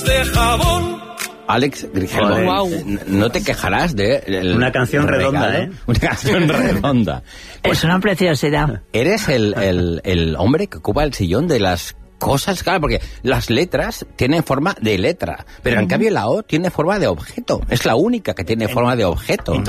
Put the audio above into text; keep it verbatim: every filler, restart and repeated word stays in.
de jabón. Alex Grijalvo, Wow. no te quejarás de... El, Una canción regalo, redonda, ¿eh? Una canción redonda. Es una preciosidad. Eres el, el, el hombre que ocupa el sillón de las cosas, claro, porque las letras tienen forma de letra, pero en cambio la O tiene forma de objeto. Es la única que tiene forma de objeto.